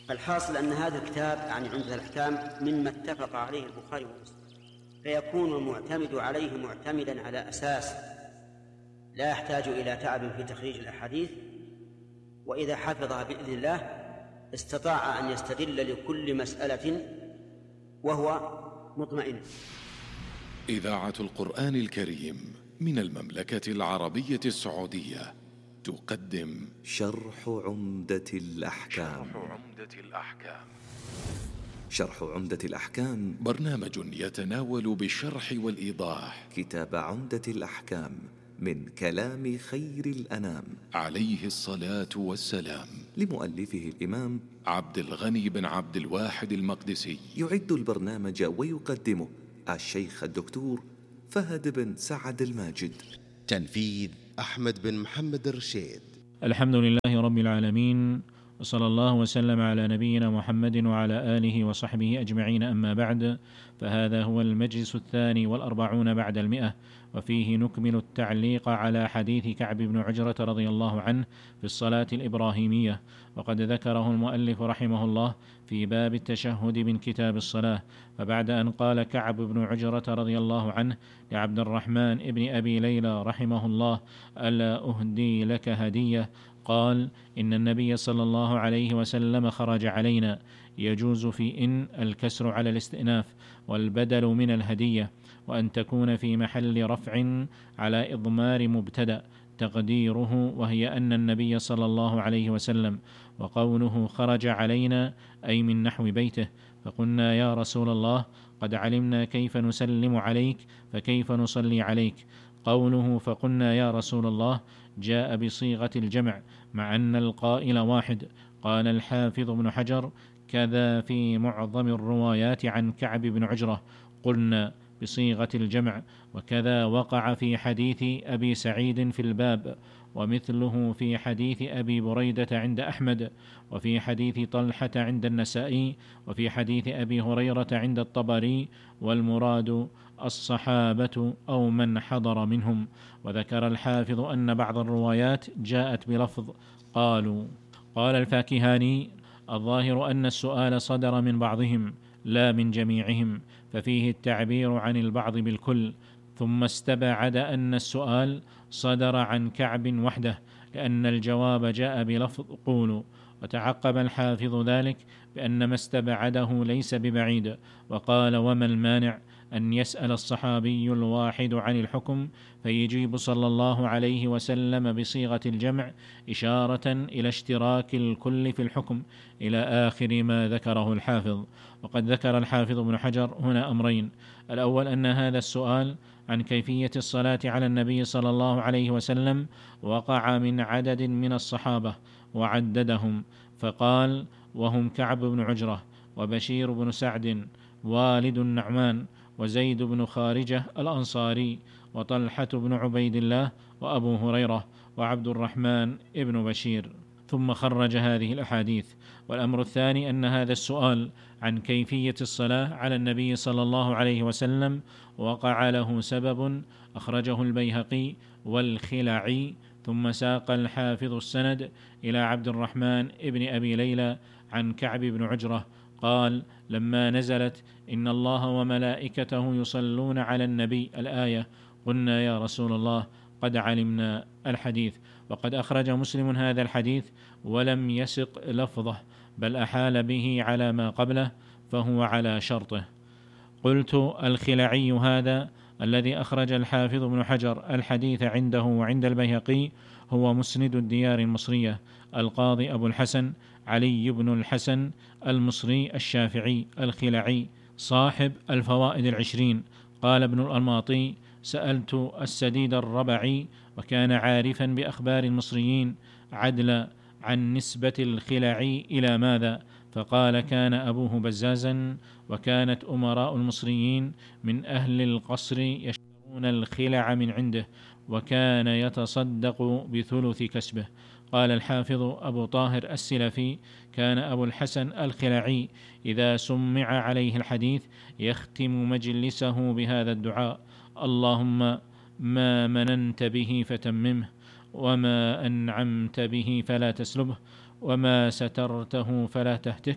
الحاصل أن هذا الكتاب يعني عمدة الأحكام مما اتفق عليه البخاري ومسلم، فيكون المعتمد عليه معتمدا على أساس لا يحتاج إلى تعب في تخريج الأحاديث، وإذا حفظها بإذن الله استطاع أن يستدل لكل مسألة وهو مطمئن. إذاعة القرآن الكريم من المملكة العربية السعودية تقدم شرح عمدة الأحكام. شرح عمدة الأحكام برنامج يتناول بالشرح والإيضاح كتاب عمدة الأحكام من كلام خير الأنام عليه الصلاة والسلام، لمؤلفه الإمام عبد الغني بن عبد الواحد المقدسي. يعد البرنامج ويقدمه الشيخ الدكتور فهد بن سعد الماجد. تنفيذ أحمد بن محمد الرشيد. الحمد لله رب العالمين، وصلى الله وسلم على نبينا محمد وعلى آله وصحبه أجمعين. أما بعد، فهذا هو المجلس 42 بعد 100، وفيه نكمل التعليق على حديث كعب بن عجرة رضي الله عنه في الصلاة الإبراهيمية، وقد ذكره المؤلف رحمه الله في باب التشهد من كتاب الصلاة. فبعد أن قال كعب بن عجرة رضي الله عنه لعبد الرحمن ابن أبي ليلى رحمه الله: ألا أهدي لك هدية؟ قال: إن النبي صلى الله عليه وسلم خرج علينا. يجوز في إن الكسر على الاستئناف والبدل من الهدية، وأن تكون في محل رفع على إضمار مبتدأ تقديره وهي أن النبي صلى الله عليه وسلم، وقوله خرج علينا أي من نحو بيته، فقلنا يا رسول الله قد علمنا كيف نسلم عليك فكيف نصلي عليك. قوله فقلنا يا رسول الله جاء بصيغة الجمع مع أن القائل واحد. قال الحافظ ابن حجر: كذا في معظم الروايات عن كعب بن عجرة قلنا بصيغة الجمع، وكذا وقع في حديث أبي سعيد في الباب، ومثله في حديث أبي بريدة عند أحمد، وفي حديث طلحة عند النسائي، وفي حديث أبي هريرة عند الطبري، والمراد الصحابة أو من حضر منهم. وذكر الحافظ أن بعض الروايات جاءت بلفظ قالوا. قال الفاكهاني: الظاهر أن السؤال صدر من بعضهم لا من جميعهم، ففيه التعبير عن البعض بالكل. ثم استبعد أن السؤال صدر عن كعب وحده، لأن الجواب جاء بلفظ قولوا. وتعقب الحافظ ذلك بأن ما استبعده ليس ببعيد، وقال: وما المانع أن يسأل الصحابي الواحد عن الحكم فيجيب صلى الله عليه وسلم بصيغة الجمع، إشارة إلى اشتراك الكل في الحكم، إلى آخر ما ذكره الحافظ. وقد ذكر الحافظ ابن حجر هنا أمرين: الأول أن هذا السؤال عن كيفية الصلاة على النبي صلى الله عليه وسلم وقع من عدد من الصحابة وعددهم، فقال: وهم كعب بن عجرة، وبشير بن سعد والد النعمان، وزيد بن خارجة الأنصاري، وطلحة بن عبيد الله، وأبو هريرة، وعبد الرحمن ابن بشير. ثم خرج هذه الأحاديث. والأمر الثاني أن هذا السؤال عن كيفية الصلاة على النبي صلى الله عليه وسلم وقع له سبب أخرجه البيهقي والخلعي. ثم ساق الحافظ السند إلى عبد الرحمن ابن أبي ليلى عن كعب بن عجرة قال: لما نزلت إن الله وملائكته يصلون على النبي الآية قلنا يا رسول الله قد علمنا الحديث. وقد أخرج مسلم هذا الحديث ولم يسق لفظه، بل أحال به على ما قبله، فهو على شرطه. قلت: الخلعي هذا الذي أخرج الحافظ ابن حجر الحديث عنده وعند البيهقي هو مسند الديار المصرية القاضي أبو الحسن علي بن الحسن المصري الشافعي الخلعي صاحب الفوائد 20. قال ابن الألماطي: سألت السديد الربعي وكان عارفا بأخبار المصريين عدلا عن نسبة الخلعي إلى ماذا، فقال: كان أبوه بزازا، وكانت أمراء المصريين من أهل القصر يشترون الخلع من عنده، وكان يتصدق بثلث كسبه. قال الحافظ أبو طاهر السلفي: كان أبو الحسن الخلعي إذا سمع عليه الحديث يختم مجلسه بهذا الدعاء: اللهم ما مننت به فتممه، وما أنعمت به فلا تسلبه، وما سترته فلا تهتك،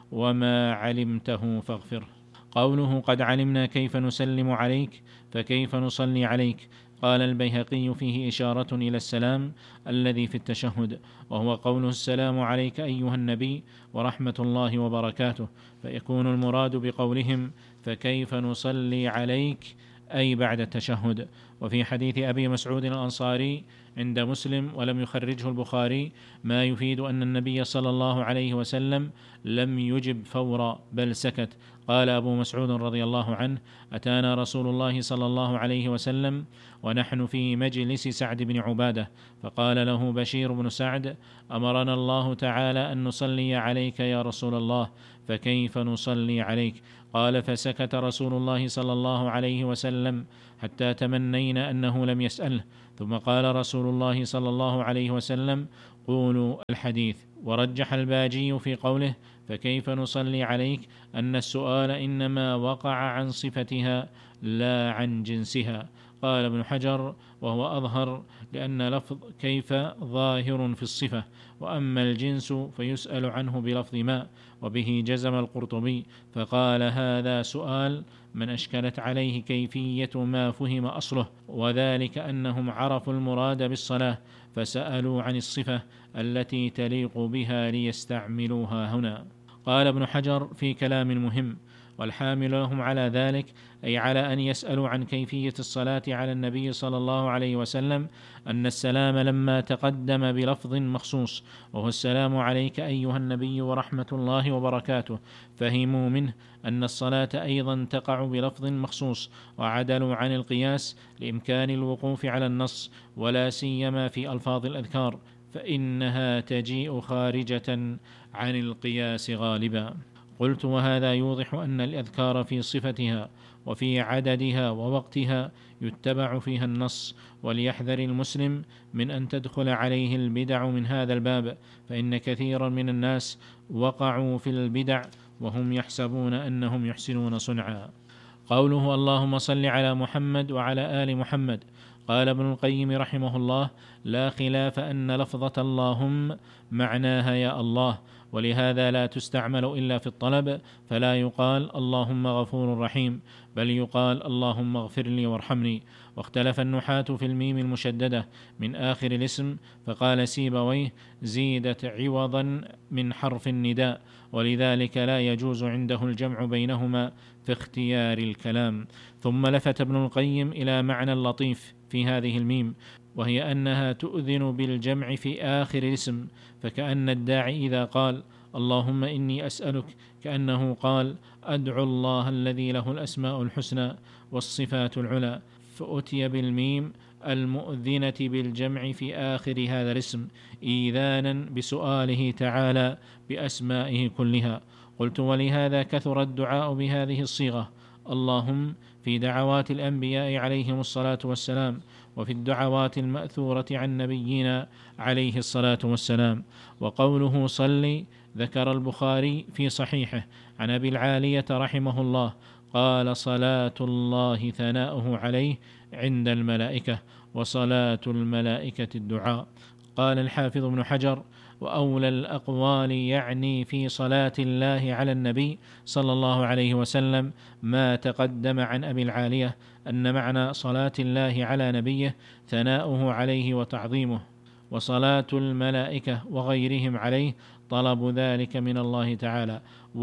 وما علمته فاغفره. قوله قد علمنا كيف نسلم عليك فكيف نصلي عليك، قال البيهقي فيه إشارة إلى السلام الذي في التشهد، وهو قوله السلام عليك أيها النبي ورحمة الله وبركاته، فيكون المراد بقولهم فكيف نصلي عليك أي بعد التشهد. وفي حديث أبي مسعود الأنصاري عند مسلم ولم يخرجه البخاري ما يفيد أن النبي صلى الله عليه وسلم لم يجب فورا بل سكت. قال أبو مسعود رضي الله عنه: أتانا رسول الله صلى الله عليه وسلم ونحن في مجلس سعد بن عبادة، فقال له بشير بن سعد: أمرنا الله تعالى أن نصلي عليك يا رسول الله، فكيف نصلي عليك؟ قال: فسكت رسول الله صلى الله عليه وسلم حتى تمنينا أنه لم يسأله، ثم قال رسول الله صلى الله عليه وسلم: قولوا الحديث. ورجح الباجي في قوله فكيف نصلي عليك أن السؤال إنما وقع عن صفتها لا عن جنسها. قال ابن حجر: وهو أظهر، لأن لفظ كيف ظاهر في الصفة، وأما الجنس فيسأل عنه بلفظ ما، وبه جزم القرطبي، فقال هذا سؤال من أشكلت عليه كيفية ما فهم أصله، وذلك أنهم عرفوا المراد بالصلاة فسألوا عن الصفة التي تليق بها ليستعملوها هنا. قال ابن حجر في كلام مهم: والحامل لهم على ذلك أي على أن يسألوا عن كيفية الصلاة على النبي صلى الله عليه وسلم أن السلام لما تقدم بلفظ مخصوص وهو السلام عليك أيها النبي ورحمة الله وبركاته، فهموا منه أن الصلاة أيضا تقع بلفظ مخصوص، وعدلوا عن القياس لإمكان الوقوف على النص، ولا سيما في ألفاظ الأذكار فإنها تجيء خارجة عن القياس غالبا. قلت: وهذا يوضح أن الأذكار في صفتها وفي عددها ووقتها يتبع فيها النص، وليحذر المسلم من أن تدخل عليه البدع من هذا الباب، فإن كثيرا من الناس وقعوا في البدع وهم يحسبون أنهم يحسنون صنعا. قوله اللهم صل على محمد وعلى آل محمد، قال ابن القيم رحمه الله: لا خلاف أن لفظة اللهم معناها يا الله، ولهذا لا تستعمل إلا في الطلب، فلا يقال اللهم غفور رحيم، بل يقال اللهم اغفر لي وارحمني. واختلف النحاة في الميم المشددة من آخر الاسم، فقال سيبويه: زيدت عوضا من حرف النداء، ولذلك لا يجوز عنده الجمع بينهما في اختيار الكلام. ثم لفت ابن القيم إلى معنى لطيف في هذه الميم، وهي أنها تؤذن بالجمع في آخر الاسم، فكأن الداعي إذا قال اللهم إني أسألك كأنه قال أدعو الله الذي له الأسماء الحسنى والصفات العلى، فأتي بالميم المؤذنة بالجمع في آخر هذا الاسم إيذانا بسؤاله تعالى بأسمائه كلها. قلت: ولهذا كثر الدعاء بهذه الصيغة اللهم في دعوات الأنبياء عليهم الصلاة والسلام، وفي الدعوات المأثورة عن نبينا عليه الصلاة والسلام. وقوله صلي ذكر البخاري في صحيحه عن أبي العالية رحمه الله قال: صلاة الله ثناؤه عليه عند الملائكة، وصلاة الملائكة الدعاء. قال الحافظ ابن حجر: وأولى الأقوال يعني في صلاة الله على النبي صلى الله عليه وسلم ما تقدم عن أبي العالية، أن معنى صلاة الله على نبيه ثناؤه عليه وتعظيمه، وصلاة الملائكة وغيرهم عليه طلب ذلك من الله تعالى،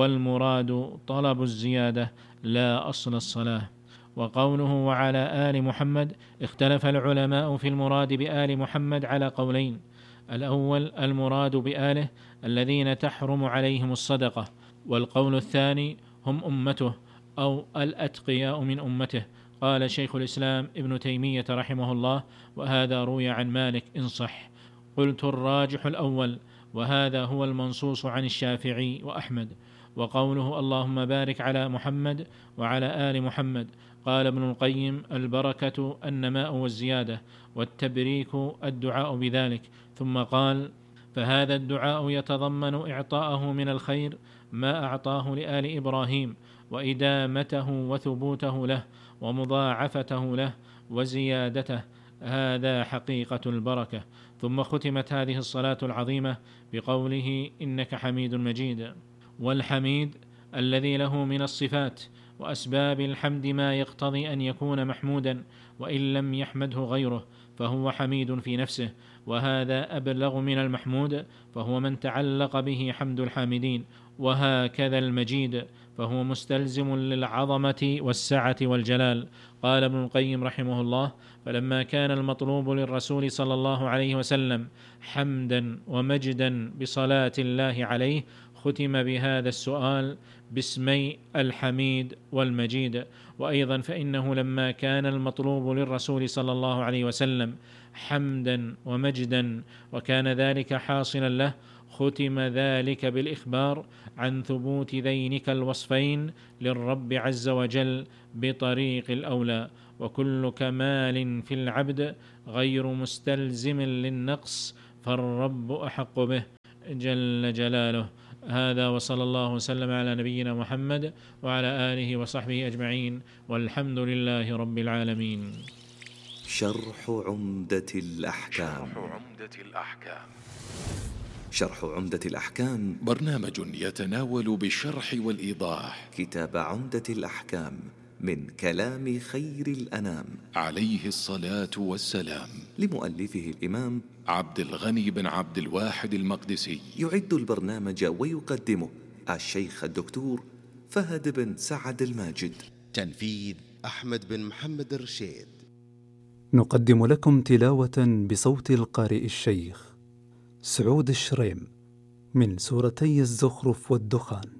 والمراد طلب الزيادة لا أصل الصلاة. وقوله وعلى آل محمد، اختلف العلماء في المراد بآل محمد على قولين: الأول المراد بآله الذين تحرم عليهم الصدقة، والقول الثاني هم أمته أو الأتقياء من أمته. قال شيخ الإسلام ابن تيمية رحمه الله: وهذا روي عن مالك إن صح. قلت: الراجح الأول، وهذا هو المنصوص عن الشافعي وأحمد. وقوله اللهم بارك على محمد وعلى آل محمد، قال ابن القيم: البركة النماء والزيادة، والتبريك الدعاء بذلك. ثم قال: فهذا الدعاء يتضمن إعطاءه من الخير ما أعطاه لآل إبراهيم، وإدامته وثبوته له، ومضاعفته له وزيادته، هذا حقيقة البركة. ثم ختمت هذه الصلاة العظيمة بقوله: إنك حميد مجيد. والحميد الذي له من الصفات وأسباب الحمد ما يقتضي أن يكون محمودا، وإن لم يحمده غيره فهو حميد في نفسه، وهذا أبلغ من المحمود، فهو من تعلق به حمد الحامدين. وهكذا المجيد فهو مستلزم للعظمة والسعة والجلال. قال ابن القيم رحمه الله: فلما كان المطلوب للرسول صلى الله عليه وسلم حمدا ومجدا بصلاة الله عليه، ختم بهذا السؤال باسمي الحميد والمجيد. وأيضا فإنه لما كان المطلوب للرسول صلى الله عليه وسلم حمدا ومجدا وكان ذلك حاصلا له، ختم ذلك بالإخبار عن ثبوت ذينك الوصفين للرب عز وجل بطريق الأولى. وكل كمال في العبد غير مستلزم للنقص، فالرب أحق به جل جلاله. هذا، وصلى الله وسلم على نبينا محمد وعلى آله وصحبه أجمعين، والحمد لله رب العالمين. شرح عمدة الأحكام. شرح عمدة الأحكام برنامج يتناول بالشرح والإيضاح كتاب عمدة الأحكام من كلام خير الأنام عليه الصلاة والسلام، لمؤلفه الإمام عبد الغني بن عبد الواحد المقدسي. يعد البرنامج ويقدمه الشيخ الدكتور فهد بن سعد الماجد. تنفيذ أحمد بن محمد الرشيد. نقدم لكم تلاوة بصوت القارئ الشيخ سعود الشريم من سورتي الزخرف والدخان.